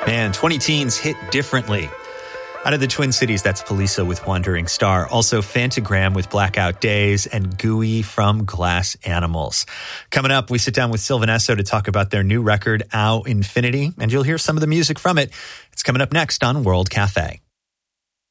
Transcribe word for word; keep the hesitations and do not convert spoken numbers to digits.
Man, twenty teens hit differently. Out of the Twin Cities, that's Poliça with Wandering Star. Also Phantogram with Blackout Days and Gooey from Glass Animals. Coming up, we sit down with Sylvan Esso to talk about their new record, Au Infinity, and you'll hear some of the music from it. It's coming up next on World Cafe.